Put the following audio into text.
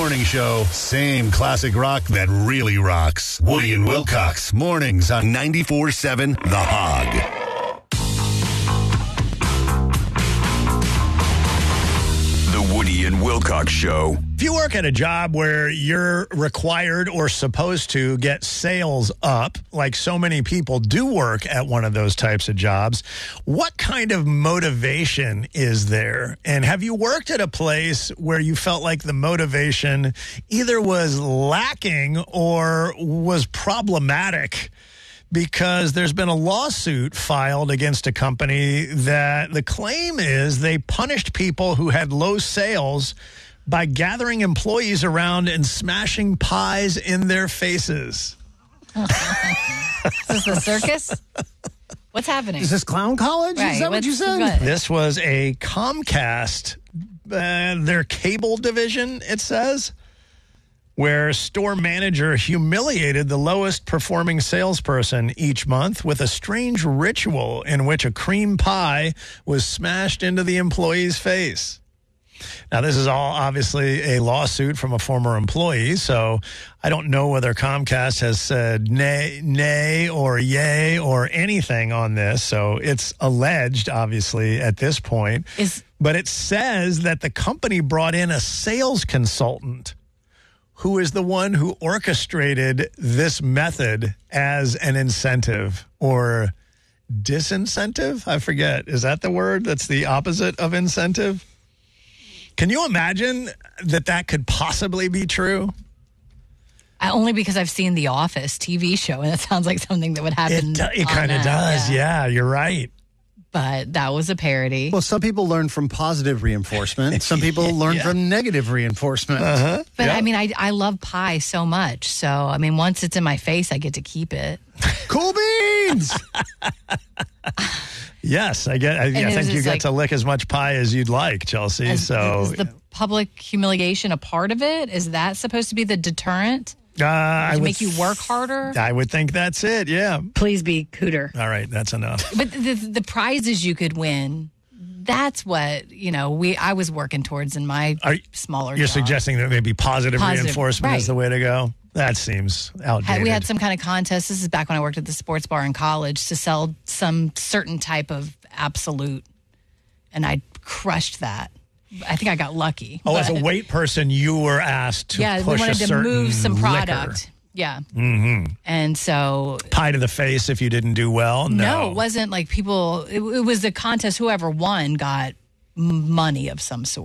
morning show. Same classic rock that really rocks. Woody and Wilcox. Mornings on 94.7 The Hog. The Woody and Wilcox Show. If you work at a job where you're required or supposed to get sales up, like so many people do work at one of those types of jobs, what kind of motivation is there? And have you worked at a place where you felt like the motivation either was lacking or was problematic? Because there's been a lawsuit filed against a company that the claim is they punished people who had low sales by gathering employees around and smashing pies in their faces. Is this the circus? What's happening? Is this clown college? Right. Is that what you said? What? This was a Comcast, their cable division, it says, where store manager humiliated the lowest performing salesperson each month with a strange ritual in which a cream pie was smashed into the employee's face. Now, this is all obviously a lawsuit from a former employee, so I don't know whether Comcast has said nay or yay or anything on this. So it's alleged, obviously, at this point. But it says that the company brought in a sales consultant who is the one who orchestrated this method as an incentive or disincentive? I forget. Is that the word? That's the opposite of incentive? Can you imagine that could possibly be true? Only because I've seen The Office TV show, and it sounds like something that would happen. It kind of does. Yeah, you're right. But that was a parody. Well, some people learn from positive reinforcement. Some people learn from negative reinforcement. Uh-huh. But Yeah. I mean, I love pie so much. So, I mean, once it's in my face, I get to keep it. Cool beans! Yes, I think you get to lick as much pie as you'd like, Chelsea. Is So the public humiliation a part of it? Is that supposed to be the deterrent? I To would make you work harder? I would think that's it. Yeah. Please be Cooter. All right, that's enough. But the prizes you could win, that's what, I was working towards in my smaller You're job. suggesting that maybe positive reinforcement is right. the way to go? That seems outdated. We had some kind of contest. This is back when I worked at the sports bar in college to sell some certain type of absolute, and I crushed that. I think I got lucky. Oh, as a weight person, you were asked to push we wanted a to certain move some product. liquor. Yeah. Mm-hmm. And so Pie to the face if you didn't do well? No, it wasn't like people. It was a contest. Whoever won got money of some sort.